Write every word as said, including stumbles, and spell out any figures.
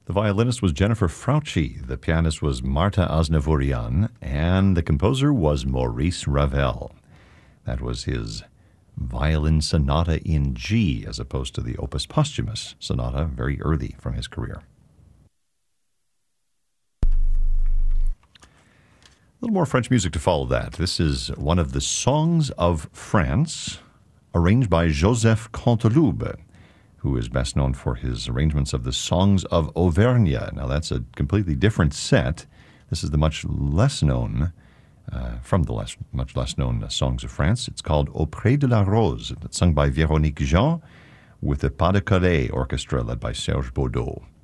The violinist was Jennifer Frautschi, the pianist was Marta Aznavourian, and the composer was Maurice Ravel. That was his violin sonata in G, as opposed to the opus posthumus sonata, very early from his career. A little more French music to follow that. This is one of the Songs of France, arranged by Joseph Canteloube, who is best known for his arrangements of the Songs of Auvergne. Now, that's a completely different set. This is the much less known, uh, from the less, much less known uh, Songs of France. It's called Auprès de la Rose. It's sung by Véronique Jean with the Pas de Calais Orchestra led by Serge Baudot.